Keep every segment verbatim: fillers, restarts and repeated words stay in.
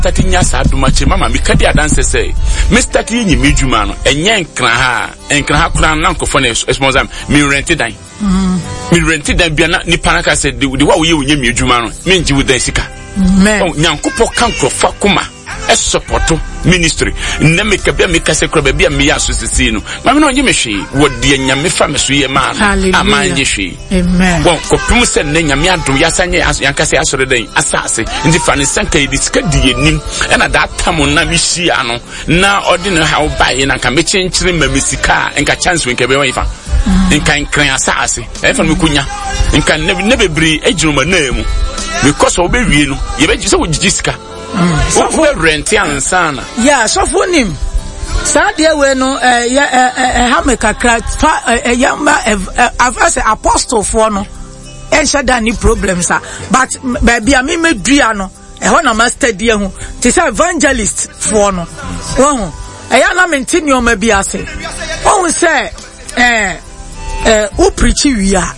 starting nya sa adumache mama me kadi adanse say me start yin me dwuma no enye nkran ha nkran ha kura na nkofo na esponsor me rent dan mm me rent dan bia na nipa na ka say the wa wo ye wo nya me dwuma no me nji wo dan sika men oh nyankopo kan krofo kuma e supporto ministry na me ka bia me ka se kro bia me ya so sisi no mama no nyi me hwe wo de nyame fa me so ye ma amanje hwe amen won ko pum se na nyame adom ya sanye yanka se asore den asase ndi fa ne sanka yi sika di enim e na da tam na me hia no na ordinary how buy na ka me chenchire ma me sika enka chance we nke be wan fa enka nkran asase e fa me kunya enka ne bebre ejiroma na mu because obe wie no ye be se wo jisika so for rent ansana yeah so for him Sadia we no eh eh ha me kakra eh yamba avase apostle for no en shada ni problems ah but baby a me medua no e ho na master die hu te say evangelist for no wo e ya na mentini o ma bi ase wo say eh eh u preach wi a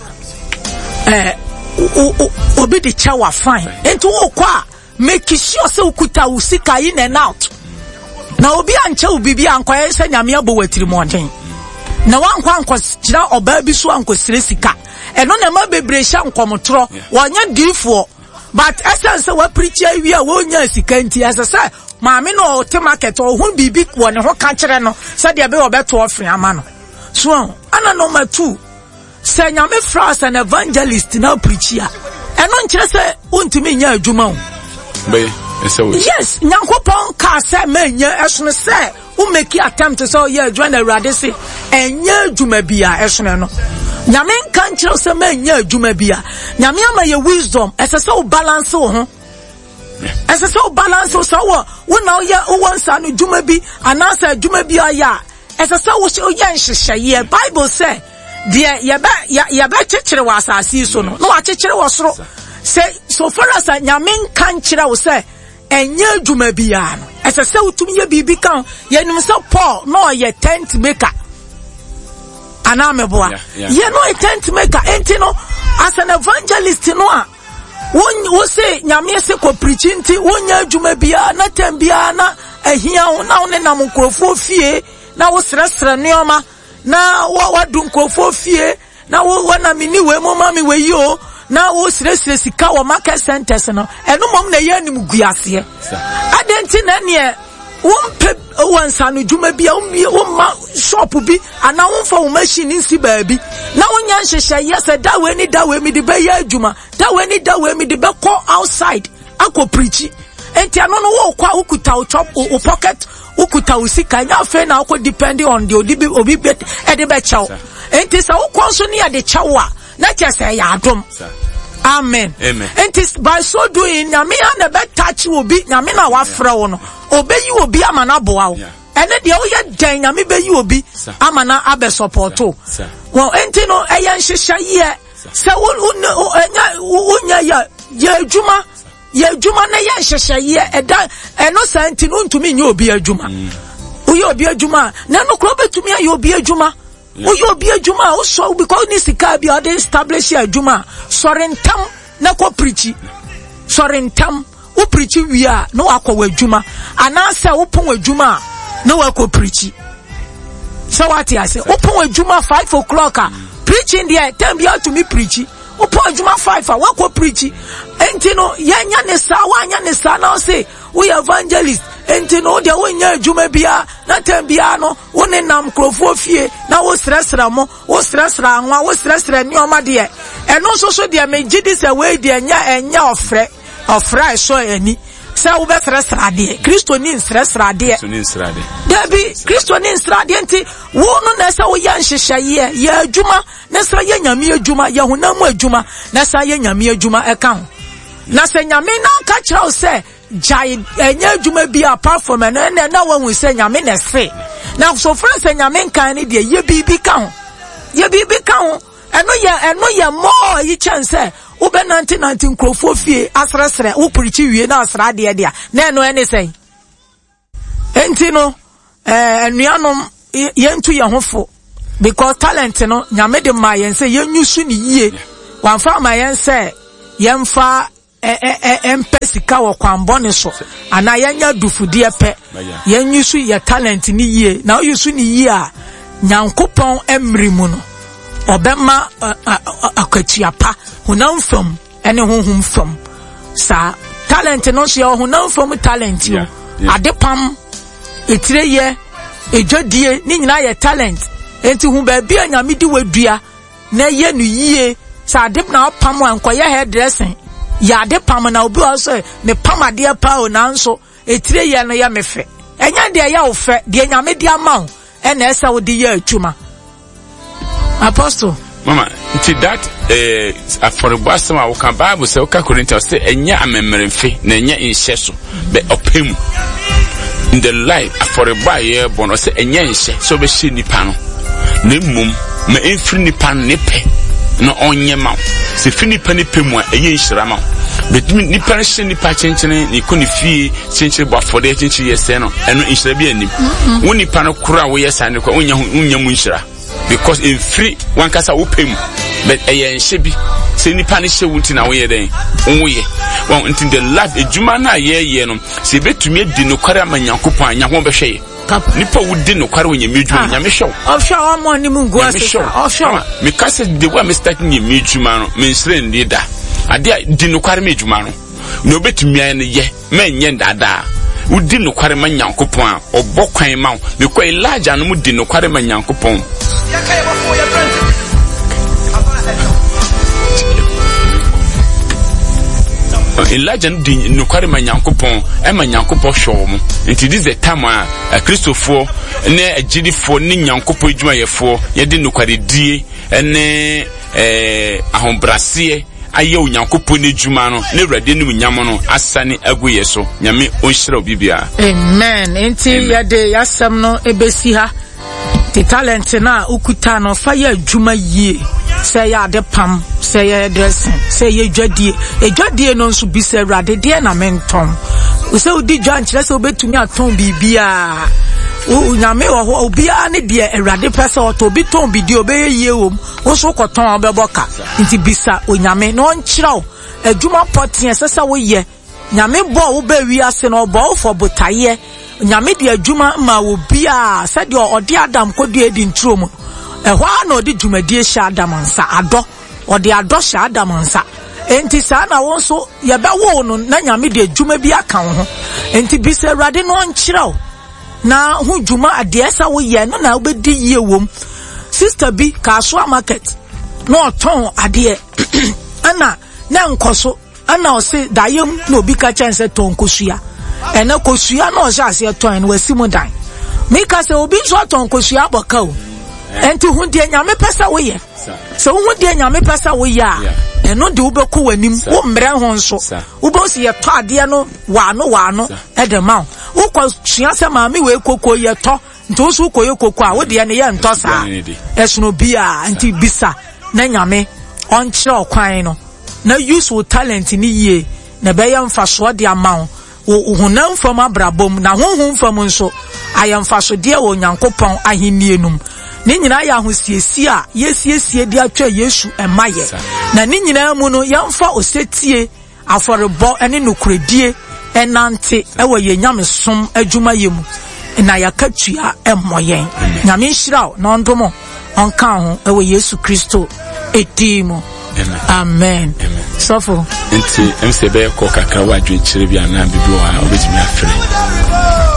eh obi de chawa fine enti wo kwa make sure say ukuta usika in and out na obi anche obi bi ankoye se nyame abo watiri moden na wankwa anko gira oba bi so anko sika eno na ma bebre hya nkomotro wonya difo but essence we preach wi a wonya sika nti asese maame no te market o hu bibi wo ne ho ka kire no se de be obeto ofre ama no so ana number two se nyame France an evangelist na preach ya eno nkire se untimi nya adwuma o Be, yes, Nyankopon ka say menye esone say u make attempt so ye adwuma na Awurade se enye adwuma bia esone no nyame kan kire say menye adwuma bia nyame ama ye wisdom ese say u balance wo ho ese say u balance so wo wo na ye wo wansa no adwuma bi anasa adwuma bi aya ese say wo ye nhyehyɛ ye Bible say de ye ba ye ba kyekyere wa asase so no no wa kyekyere wo soro say so far as nyame kan kire wo say enye adwuma bia no ese say utumi ye bibi kan ye nim say Paul no ye tent maker anameboa ye no a tent maker enti no as an evangelist no a won wo say nyame se ko preach nti wonya adwuma bia na tem bia na ahia wo na wo ne nam nkrofo fie na wo sresre neoma na wo wadu nkrofo fie na wo wana mini we mo mami we yo na wo sresre sika wo market centers no eno mom na ye anim guase adenti na ne wompe wansa no dwuma bia womma shop bi ana womfa wo machine nsi baabi na wonya nhyehyɛ yes da we ni da we mi de be ya adwuma da we ni da we mi de be call outside akọ preach enti ano no wo kwa ukuta wo chop wo pocket ukuta wo sika nya fe na akọ depending on the obi obi e de be chaw enti sa wo kwa so ne ya de chaw a na chese ya adom amen amen enti by so doing nyame na be touch obi nyame na wa fra wo no obeyi obi amana boa wo ene de wo ye dan nyame beyi obi amana abe support o wo enti no eya nhyehyɛ ye se wo nya wo nya ya ye adwuma ye adwuma na ye nhyehyɛ ye eda eno santi no ntumi nya obi adwuma wo ye obi adwuma na no kro betumi aye obi adwuma wo ye obi adwuma wo so because ni sika bia dey establish adwuma sorentam na ko preach sorentam wo preach wi a no akọ adwuma anasa wo pon adwuma no akọ preach so what you say wo pon adwuma five o'clock a preaching there time bia to me preach wo pon adwuma five a wo akọ preach enti no yanya ne sa wanya ne sa na say we evangelist enti no de wo nya adwuma bia na time bia no wo ne nam krofo fie na wo sresra mo wo sresra anwa wo sresra ni o ma de eno so so de me gidi se we de nya enya ofre ofra so ani se wo be sresra de Kristo ni sresra de so ni sresra de debi Kristo ni sresra de enti wo no na se wo ya nhyehyɛ ye ya adwuma na se ye nyame adwuma ye honam adwuma na se ye nyame adwuma e ka ho na se nyame na ka kyerɛw se jai enya adwuma bi apart from and na na wo hu se nyame na se na so fra se nyame kan ni de ye bibi ka ho ye bibi ka ho eno ye eno ye more yi chance wo be nineteen ninety nkrofo fie asresre wo purichi wie na asra de de na eno ene sei enti no eh anuanom yentu ye hofo because talent no nyame de ma yen se yenyusu ni yie wanfa ma yen se yemfa empe sika wo kwambone so ana yenya dufudie pe yenyusu ye talent ni yie na oyusu ni yie a nyankopon emri mu no obema akatuapa honam fam ene honhum fam sa talent no so ye honam fam talent yo adepam etireye ejodie ni nyina ye talent enti hu ba bia nyame di wadua na ye no yie sa adep na pam ankoye hairdressing ya adepam na obi also me pam ade pa o nanso etireye no ya mefe enya de ya ofe de nyame di ama ena esa wo di ya atuma apostle mama nti that eh aforibasem a wo kan Bible say ka Corinthians say enya amemmeremfe na enya inhye so be opem in the life aforiba ye bono say enya inhye so be hye nipa no na mum ma enfri nipa ne pe no onye ma se fi nipa ne pe mu a eye nhira ma but nipa hye nipa chenchene ni ko ni fie chenchene bo afode chenchene yese no eno nhira bi anim wo nipa no kura wo yesa ne ko onya onya mu nhira because in free one kasa wo pem but eye nhye bi se nipa ne hye wunti na wo ye den wo ye won until the life ejuma na ye ye no se betumi adi no kware amanyankopon anya ho behwe ye nipa wudi no kware wonya medjuma nya me hyew offshore one money mu go asesa offshore me kasa de wa me start nya medjuma no me nsre ndi da ade di no kware medjuma no no betumi an ye menye ndada wudi no kware manyankopon a obokwan ma me kwa Elijah no mu di no kware manyankopon Elijah di no kware manyankopon e manyankopon hwo mo nti this the time a Christopher ne agidifo ne nyankopon adwuma yefo ye di no kware die ne eh ahombrase aye onyankopon ne dwuma no ne wrade ne nyam no asane agoye so nyame onhyira obibia amen nti ye de yasem no ebesi ha the talent na ukuta no fa ya adwuma yie say ya de pam say ya dressing say ya dwadie edwadie no nso bi say wrade de na menton we say odi dwan kire say obetumi aton bibia o nyame wo ho obia ne de wrade pese oto bi ton bi de obeyie wom wo so koton obeboka nti bisa onyame no nkyiraw adwuma potin sesa wo ye nyame bo wo ba wi ase no bo fo botaye nyame de adwuma ma wo bia se de odi adam kodie di ntro mu ehwa na odi dwumadie sha adam nsa ado odi ado sha adam nsa enti sa na won so ye be wo no na nyame de adwuma bi aka ho enti bi se rade no nkyiraw na hu dwuma ade esa wo ye no na wo be di yie wom sister bi ka so market no ton ade ana na nkoso ana o se dayem na obi ka chense ton kosua ena kosua na o sha se ton no wasimu dan me ka se obi so ton kosua boka o enti hu de nyame pesa wo ye so hu de nyame pesa wo ye a eno de wo be ko wanim wo mre ho nso wo bo si ye to ade no wa no wa no e de ma wo ko sua se ma me we kokko ye to nto so ko ye kokko a wo de ne ye nto sa esno bi a enti bisa na nyame on kire okwan no na use wo talent ni ye na be ye mfaso de ama wo honam fam abrabom na honhom fam nso ayamfaso de wo nyankopon ahenni enum ni nyina ya ahosiesie a yesiesie de atwa Yesu emaye na ni nyina mu no yamfa osetie aforebo ene nokredie enante ewo ye nyamesom adwuma yemu na yakatua emmoyen nyame nhiraw na ondomo onka ho ewo Yesu Kristo edimo amen sofo nti emse be ko kakra wadwen kire bia na bibi wa obetimi afre